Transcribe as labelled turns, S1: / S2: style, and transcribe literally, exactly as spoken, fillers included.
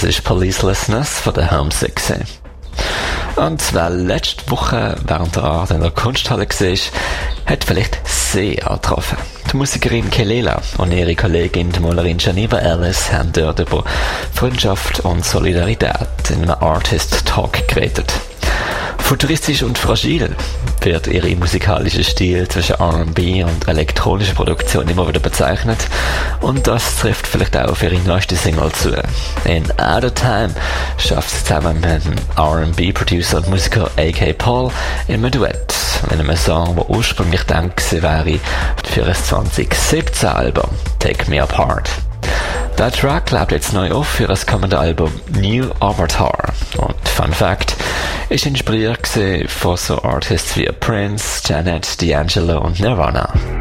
S1: Das ist Policelessness von der Homesick. Und wer letzte Woche während der Art in der Kunsthalle war, hat vielleicht sehr getroffen. Die Musikerin Kelela und ihre Kollegin, die Malerin Geneva Ellis, haben dort über Freundschaft und Solidarität in einem Artist Talk geredet. Futuristisch und fragil wird ihr musikalischer Stil zwischen R and B und elektronischer Produktion immer wieder bezeichnet, und das trifft vielleicht auch auf ihre neueste Single zu. In Out of Time schafft sie zusammen mit dem R and B-Producer und Musiker A K Paul in einem Duett, in einem Song, der ursprünglich gedacht wäre für ein zwanzig siebzehn Album, Take Me Apart. Der Track lebt jetzt neu auf für das kommende Album New Avatar. Und Fun Fact, ist inspiriert von so Artists wie Prince, Janet, D'Angelo und Nirvana.